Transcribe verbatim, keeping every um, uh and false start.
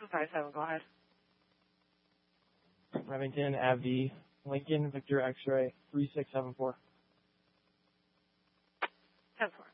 five seven, go ahead. Remington, A V, Lincoln, Victor, X-ray, three six seven four. ten four.